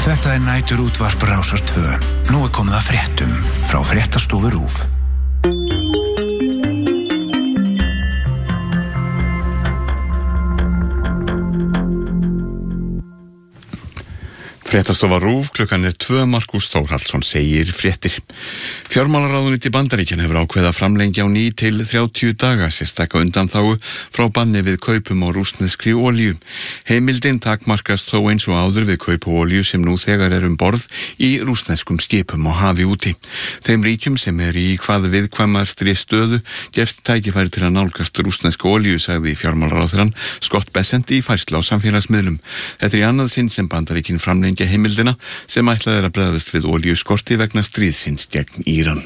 Þetta næturútvarp Rásar 2. Nú komið að fréttum frá Fréttastofu RÚV. Fréttastofa RÚV, klukkan 2, Markus Þórhallsson segir fréttir. Fjármálaráðuneyti Bandaríkjanna hefur ákveðið að framlengja á ný til 30 daga sérstaka undanþágu frá banni við kaupum á rússneskri olíu. Heimildin takmarkast þó eins og áður við kaup á olíu sem nú þegar borð í rússneskum skipum á hafi úti. Þeim ríkjum sem í hvað viðkvæmastri stöðu gefst tækifæri til að nálgast rússneska olíu, sagði fjármálaráðherrann Scott Bessent í færslu á samfélagsmiðlum. Þetta í annað sinn sem Bandaríkin framlengja heimildina sem ætlað að bregðast við olíuskorti vegna stríðsins gegn Íran.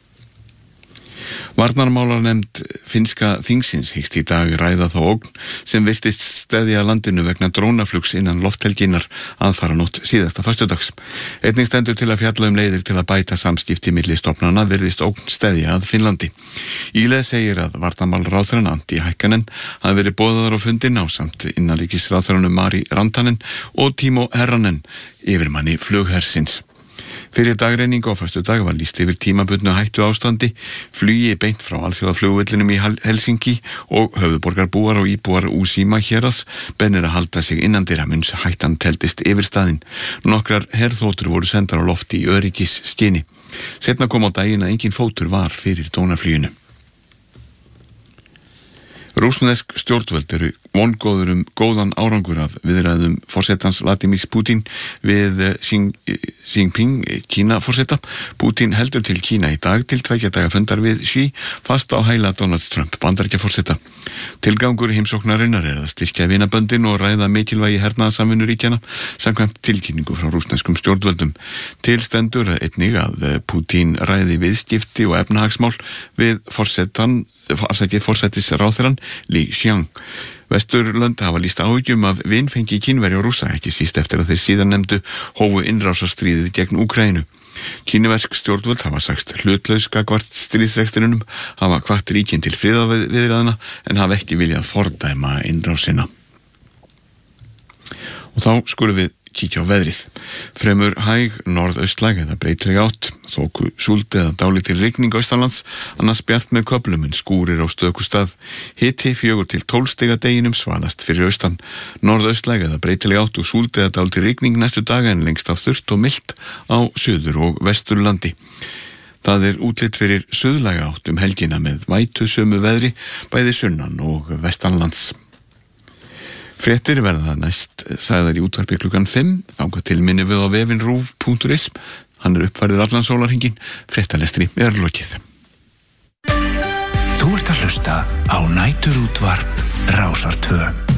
Varnarmálanefnd finnska þingsins hyggst í dag ræða þá ógn sem virtist steðja landinu vegna drónaflugs innan lofthelginnar aðfaranótt síðasta föstudags. Einnig stendur til að fjalla leiðir til að bæta samskipti milli stofnana virðist ógn steðja að Finnlandi. Íle segir að varnarmálaráðherrann Antti Häkkänen hafi verið boðaður á fundinn ásamt innanríkisráðherranum Mari Rantanen og Timo Herranen, yfirmanni flughersins. Fyrir dagreining á föstudag var lýst yfir tímabundnu hættu ástandi, flugi beint frá alþjóðaflugvellinum í Helsinki og höfuðborgarbúar og íbúar Úsíma héraðs bennir að halda sig innandyra uns hættan teldist yfir staðinn. Nokkrar herþotur voru sendar á lofti í öryggisskyni. Seinna kom á daginn að engin fótur var fyrir dónafluginu. Rússnesk stjórnvöld eru vongóður góðan árangur af viðræðum forsetans Vladimir Putin við Xi Jinping, Kína-forseta. Putin heldur til Kína í dag til 2 daga fundar við Xi fast á hæla Donald Trump, Bandaríkjaforseta. Tilgangur heimsóknarinnar að styrkja vinaböndin og ræða mikilvægi hernaðarsamvinnu ríkjanna samkvæmt tilkynningu frá rússneskum stjórnvöldum. Til stendur einnig að Putin ræði viðskipti og efnahagsmál við forsætisráðherrann Li Qiang. Vesturlönd hafa lýst áhyggjum af vinfengi Kínverja og Rússa, ekki síst eftir að þeir síðan nefndu hófu innrásarstríðið gegn Úkraínu. Kínversk stjórnvöld hafa sagst hlutlaus gagnvart stríðsrekstrinum, hafa hvatt ríkin til friðarviðræðna en hafa ekki viljað fordæma innrásina. Og þá skulum við kíkja á veðrið. Fremur hæg norðaustlæg eða breytileg átt, þoku súld eða dálítil rigning austanlands, annars bjart með köflum en skúrir á stöku stað. Hiti 4 til 12 stiga deginum, svalast fyrir austan. Norðaustlæg eða breytileg átt og súld eða dálítil rigning næstu daga en lengst af þurrt og milt á suður- og vesturlandi. Það útlit fyrir suðlæga átt helgina með vætu sömu veðri, bæði sunnan og vestanlands. Fréttir verða næst sagðar í útvarpi klukkan 5, þangað til minni við á vefinn ruv.is. Hann uppfærður allan sólarhringinn. Fréttalestri lokið. Þú ert að hlusta á næturútvarp Rásar 2.